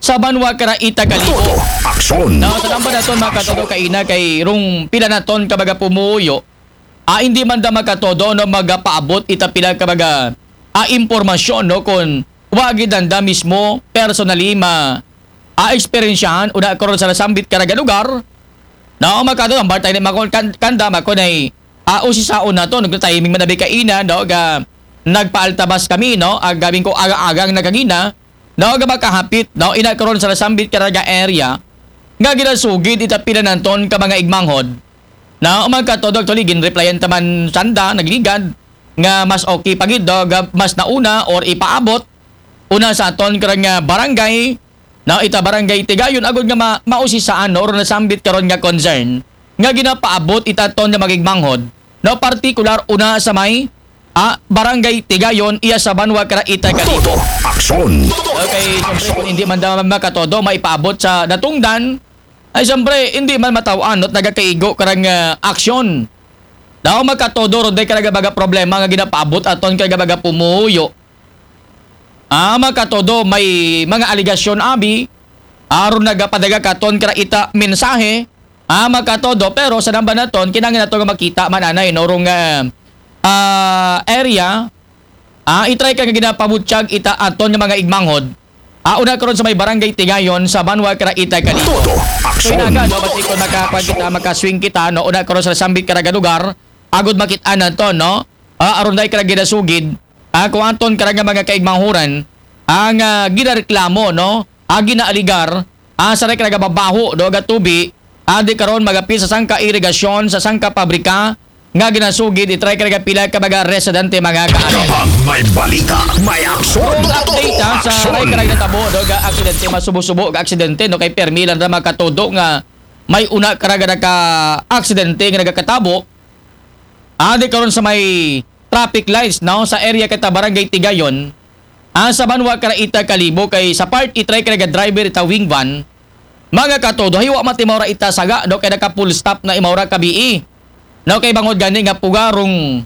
sa Banwa Kara Itagalibo. Aksyon! Now, sa namba naton mga katodo kaina kay rung pila naton kabaga pumuyo, hindi man da makatodo no magapaabot ita pila kabaga impormasyon no kung wagi danda mismo personally experiensyahan una karon sa nasambit karaga lugar. No, makado ang bartay ni makon kanda makonay usisaon na to nagtiming manabi kaina no ga nagpaaltabas kami no agabing ko aga-agang nagagina no ga makahapit no ina karon sa nasambit karaga area nga ginasugid ita pila nanton ka mga igmanghod na umagkatodog actually ginreplyan taman sanda nagligad nga mas okay pagid do mas nauna or ipaabot una sa aton karang barangay na ita barangay Tigayon agud nga mausisaan no or nasambit karon nga concern nga ginapaabot ita ton nga magigmanghod no particular una sa may barangay Tigayon iya sa Banwa Kara Itagalibo. Aksyon! Okay, siyempre kung hindi man daw makatodo maipaabot sa natungdan ay siyempre hindi man matawaan at nagakaigo karang aksyon. Daw makatodo ron day karaga baga problema nga ginapaabot aton karaga baga pumuyo. Makatodo may mga aligasyon abi aron nagapadaga katon kara ita mensahe. Makatodo pero sa namba naton kinahanglan nato nga makita mananay no rong area. Itry ka nga ginapabutsyag ita aton nga mga igmanghod. Una karon sa may barangay Tigayon sa Banwa Kara Itagalibo. So inaga no basi kon makaswing kita no una karon sa sambit karaga lugar agud makit-anan to no. Aron day karaga ginasugid kung aton karaga mga kaigmanghuran ang ginareklamo no ginaaligar sa ray karaga babaho do ga tubi di karon magapil sa sangka irigasyon sa sangka pabrika nga ginasugid itry karaga pila ka mga residente mga kaano. Kapag may balita, may aksyon! Kung update sa ray karaga tabo do ga aksidente masubo-subo ga aksidente no kay permilan ra makatudo nga may una karaga ka aksidente nga nagakatabo. Di karon sa may traffic lights no sa area kay barangay Tigayon sa Banwa Kara Itagalibo kay sa part itry karaga driver ita wing van mga katodo hiwa matimawra ita saga no kay naka full stop na imawra kabii. No kay bangod gani nga pugarong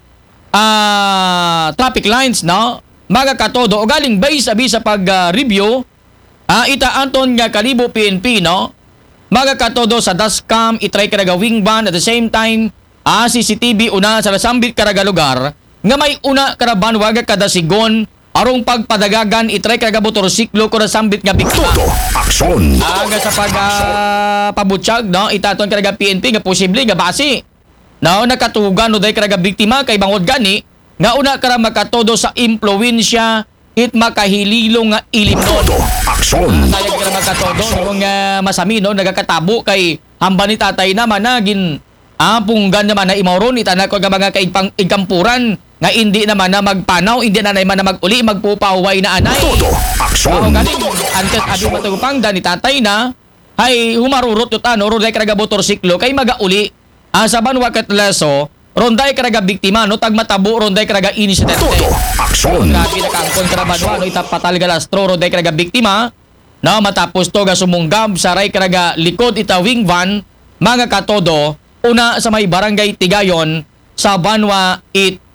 traffic lines no mga katodo o galing base abi sa pag review ita anton nga Kalibo PNP no mga katodo sa dashcam itry karaga wing van at the same time CCTV una sa nasambit karaga lugar nga may una karaban waga kada sigon arong pagpadagagan itry karaga motorsiklo ko nasambit nga biktima. Aksyon! Nga sa pag pabutsyag no itaton karaga PNP nga posible nga basi no nakatugan no day karaga biktima kay bangod gani nga una kara makatodo sa impluwensya it makahililo nga ilimnon. Aksyon! Tayo kara makatodo no nga masami no nagakatabo kay hamba ni tatay naman nagin punggan naman na imawron itana ko nga mga kaigampuran nga hindi naman na magpanaw hindi na naman na maguli magpupahuway na anay. Aksyon! Galing antes abi matugpang ni tatay na ay humarurot yut ro day karaga motorsiklo kay magauli sa Banwa Katlaso ronday karaga biktima no tagmatabo ronday karaga insidente. Aksyon! Grabe na kang kontra Banwa no itapatal galastro ronday karaga biktima no matapos to ga sumunggab sa ray karaga likod ita wing van mga katodo una sa may barangay Tigayon sa Banwa